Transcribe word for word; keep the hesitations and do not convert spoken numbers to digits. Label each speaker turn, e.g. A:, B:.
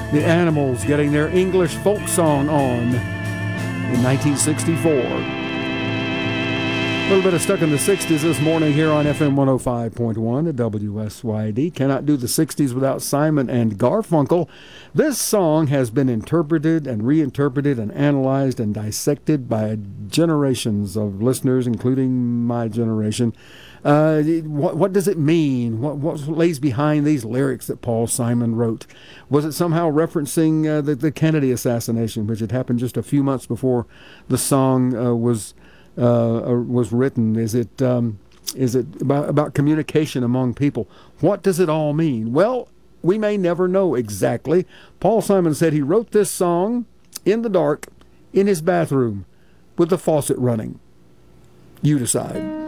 A: The Animals getting their English folk song on in nineteen sixty-four. A little bit of Stuck in the sixties this morning here on F M one oh five point one at W S Y D. Cannot do the sixties without Simon and Garfunkel. This song has been interpreted and reinterpreted and analyzed and dissected by generations of listeners, including my generation. Uh, what, what does it mean? What, what lays behind these lyrics that Paul Simon wrote? Was it somehow referencing uh, the, the Kennedy assassination, which had happened just a few months before the song uh, was uh, was written? Is it um, is it about, about communication among people? What does it all mean? Well, we may never know exactly. Paul Simon said he wrote this song in the dark in his bathroom with the faucet running. You decide.